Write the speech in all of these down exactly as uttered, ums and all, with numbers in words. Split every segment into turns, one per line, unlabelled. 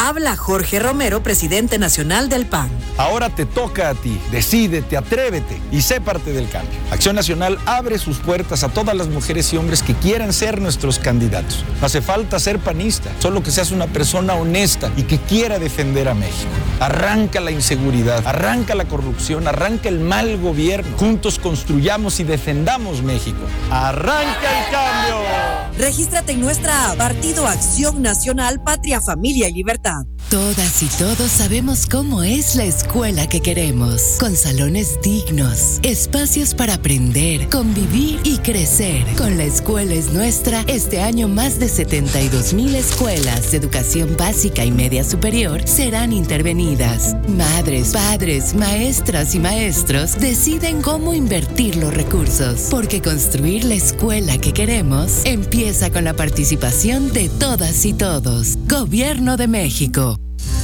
Habla Jorge Romero, presidente nacional del P A N.
Ahora te toca a ti. Decídete, atrévete y sé parte del cambio. Acción Nacional abre sus puertas a todas las mujeres y hombres que quieran ser nuestros candidatos. No hace falta ser panista, solo que seas una persona honesta y que quiera defender a México. Arranca la inseguridad, arranca la corrupción, arranca el mal gobierno. Juntos construyamos y defendamos México. ¡Arranca el cambio!
Regístrate en nuestra app Partido Acción Nacional, Patria, Familia y Libertad.
Todas y todos sabemos cómo es la escuela que queremos, con salones dignos, espacios para aprender, convivir y crecer. Con La Escuela es Nuestra, este año más de setenta y dos mil escuelas de educación básica y media superior serán intervenidas. Madres, padres, maestras y maestros deciden cómo invertir los recursos, porque construir la escuela que queremos empieza con la participación de todas y todos. Gobierno de México.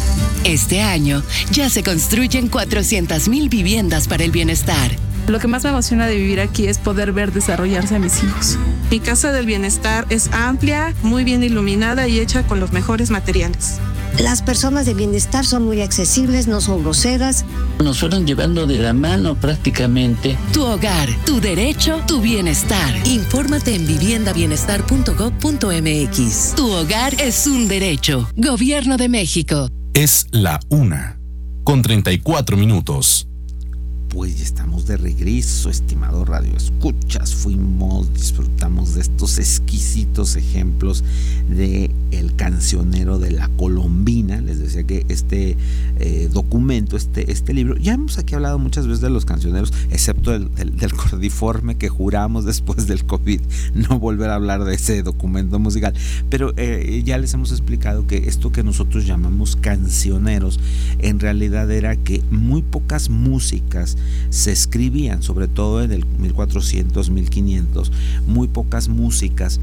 Este año ya se construyen cuatrocientas mil viviendas para el bienestar.
Lo que más me emociona de vivir aquí es poder ver desarrollarse a mis hijos. Mi casa del bienestar es amplia, muy bien iluminada y hecha con los mejores materiales.
Las personas de bienestar son muy accesibles, no son groseras.
Nos fueron llevando de la mano prácticamente.
Tu hogar, tu derecho, tu bienestar. Infórmate en vivienda bienestar punto gob punto eme equis. Tu hogar es un derecho. Gobierno de México.
Es la una, con treinta y cuatro minutos.
Pues ya estamos de regreso, estimado Radio Escuchas. Fuimos, disfrutamos de estos exquisitos ejemplos de El cancionero de la Colombina. Les decía que este eh, documento, este, este libro, ya hemos aquí hablado muchas veces de los cancioneros, excepto del, del, del cordiforme, que juramos después del COVID no volver a hablar de ese documento musical. Pero eh, ya les hemos explicado que esto que nosotros llamamos cancioneros, en realidad era que muy pocas músicas se escribían, sobre todo en el mil cuatrocientos, mil quinientos, muy pocas músicas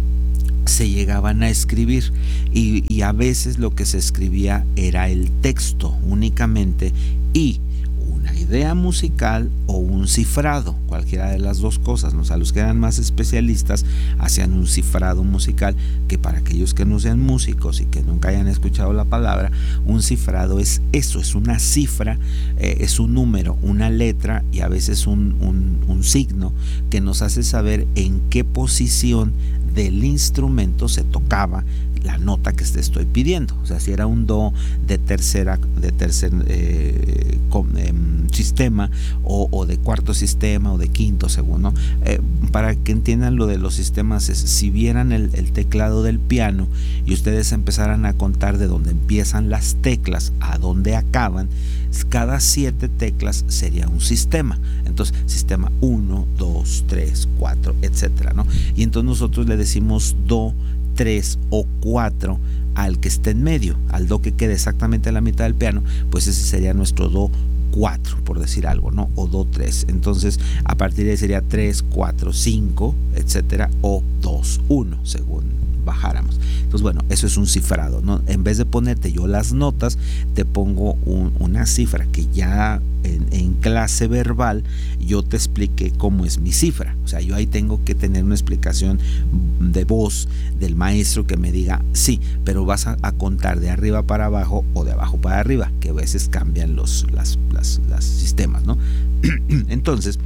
se llegaban a escribir y, y a veces lo que se escribía era el texto únicamente y una idea musical o un cifrado, cualquiera de las dos cosas, ¿no? O sea, los que eran más especialistas hacían un cifrado musical, que para aquellos que no sean músicos y que nunca hayan escuchado la palabra, un cifrado es eso, es una cifra, eh, es un número, una letra y a veces un, un, un signo que nos hace saber en qué posición del instrumento se tocaba la nota que te estoy pidiendo. O sea, si era un do de tercera, de tercer eh, con, eh, sistema o, o de cuarto sistema o de quinto, según, ¿no? Eh, para que entiendan lo de los sistemas, es, si vieran el, el teclado del piano y ustedes empezaran a contar de dónde empiezan las teclas a dónde acaban, cada siete teclas sería un sistema. Entonces, sistema uno, dos, tres, cuatro, etcétera, ¿no? Y entonces nosotros le decimos do, tres o cuatro al que esté en medio, al do que quede exactamente a la mitad del piano, pues ese sería nuestro do cuatro, por decir algo, ¿no? O do tres. Entonces, a partir de ahí sería tres, cuatro, cinco, etcétera, o dos, uno, según bajáramos. Entonces, bueno, eso es un cifrado, ¿no? En vez de ponerte yo las notas, te pongo un, una cifra que ya en, en clase verbal yo te expliqué cómo es mi cifra. O sea, yo ahí tengo que tener una explicación de voz del maestro que me diga, sí, pero vas a, a contar de arriba para abajo o de abajo para arriba, que a veces cambian los las, las, las sistemas, ¿no? Entonces,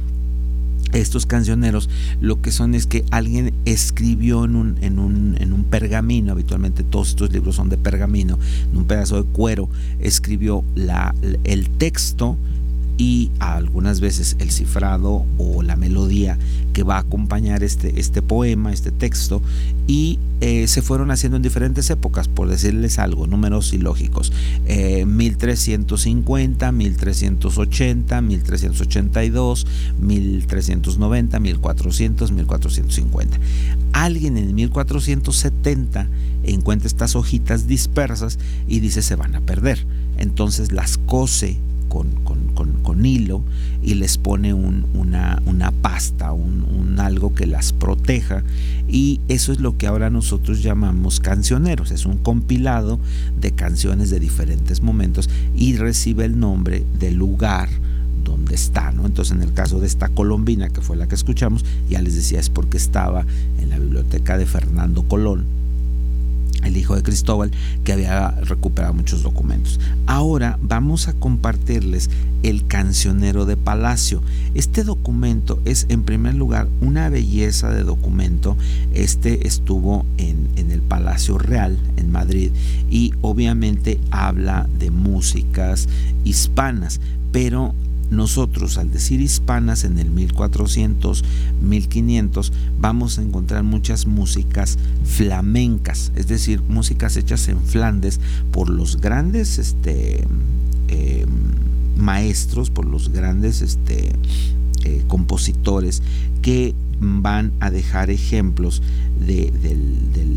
estos cancioneros lo que son es que alguien escribió en un, en un, en un pergamino, habitualmente todos estos libros son de pergamino, en un pedazo de cuero, escribió la, el texto y algunas veces el cifrado o la melodía que va a acompañar este, este poema, este texto, y eh, se fueron haciendo en diferentes épocas, por decirles algo, números ilógicos, eh, mil trescientos cincuenta, mil trescientos ochenta, mil trescientos ochenta y dos, mil trescientos noventa, mil cuatrocientos, mil cuatrocientos cincuenta. Alguien en mil cuatrocientos setenta encuentra estas hojitas dispersas y dice se van a perder, entonces las cose Con, con, con, con hilo y les pone un, una, una pasta, un, un algo que las proteja, y eso es lo que ahora nosotros llamamos cancioneros. Es un compilado de canciones de diferentes momentos y recibe el nombre del lugar donde está, ¿no? Entonces, en el caso de esta colombina, que fue la que escuchamos, ya les decía, es porque estaba en la biblioteca de Fernando Colón, el hijo de Cristóbal, que había recuperado muchos documentos. Ahora vamos a compartirles el Cancionero de Palacio. Este documento es, en primer lugar, una belleza de documento. Este estuvo en, en el Palacio Real en Madrid y obviamente habla de músicas hispanas, pero nosotros, al decir hispanas en el mil cuatrocientos, mil quinientos, vamos a encontrar muchas músicas flamencas, es decir, músicas hechas en Flandes por los grandes este, eh, maestros, por los grandes este, eh, compositores que van a dejar ejemplos de, del, del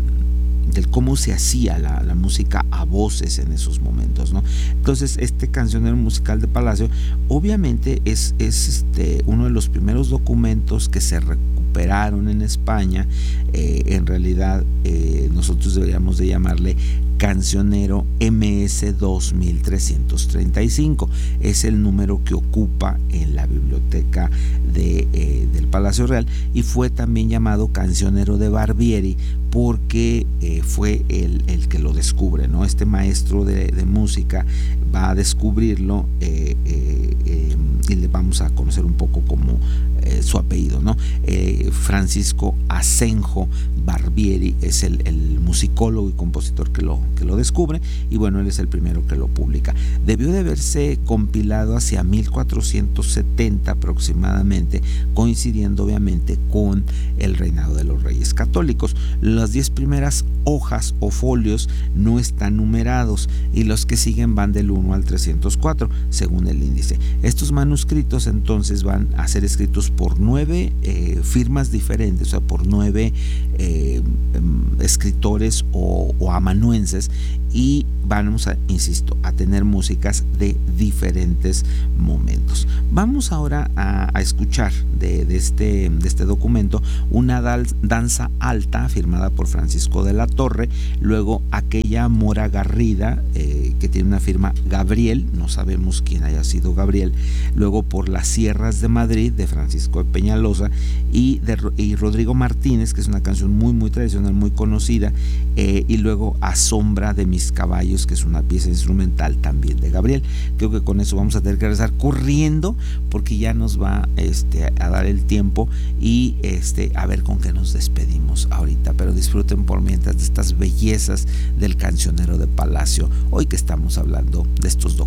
del cómo se hacía la, la música a voces en esos momentos, ¿no? Entonces, este Cancionero Musical de Palacio obviamente es, es este, uno de los primeros documentos que se recuperaron en España. Eh, en realidad, eh, nosotros deberíamos de llamarle Cancionero M S dos mil trescientos treinta y cinco. Es el número que ocupa en la biblioteca de, eh, del Palacio Real, y fue también llamado Cancionero de Barbieri porque eh, fue el, el que lo descubre, ¿no? Este maestro de, de música va a descubrirlo eh, eh, eh, y le vamos a conocer un poco como eh, su apellido, ¿no? Eh, Francisco Asenjo Barbieri es el, el musicólogo y compositor que lo, que lo descubre, y bueno, él es el primero que lo publica. Debió de haberse compilado hacia mil cuatrocientos setenta aproximadamente, coincidiendo obviamente con el reinado de los Reyes Católicos. Las diez primeras hojas o folios no están numerados y los que siguen van del uno al trescientos cuatro según el índice. Estos manuscritos entonces van a ser escritos por nueve eh, firmas diferentes, o sea, por nueve eh, escritores o, o amanuenses, y vamos a, insisto, a tener músicas de diferentes momentos. Vamos ahora a, a escuchar de, de, este, de este documento una dal, danza alta firmada por Francisco de la Torre, luego aquella Mora Garrida eh, que tiene una firma Gabriel, no sabemos quién haya sido Gabriel, luego por Las Sierras de Madrid de Francisco de Peñalosa y, de, y Rodrigo Martínez, que es una canción muy muy tradicional, muy conocida, eh, y luego A Sombra de Mis Caballos, que es una pieza instrumental también de Gabriel. Creo que con eso vamos a tener que regresar corriendo porque ya nos va este, a dar el tiempo, y este, a ver con qué nos despedimos ahorita, pero disfruten por mientras de estas bellezas del Cancionero de Palacio, hoy que estamos hablando de estos documentos.